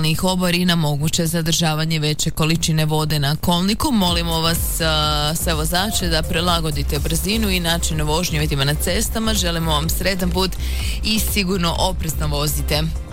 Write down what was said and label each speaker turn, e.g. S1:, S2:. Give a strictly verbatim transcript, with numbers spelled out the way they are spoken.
S1: lokalnih oborina moguće zadržavanje veće količine vode na kolniku. Molimo vas uh, sve vozače da prilagodite brzinu i način vožnje uvjetima na cestama. Želimo vam sretan put i sigurno oprezno vozite.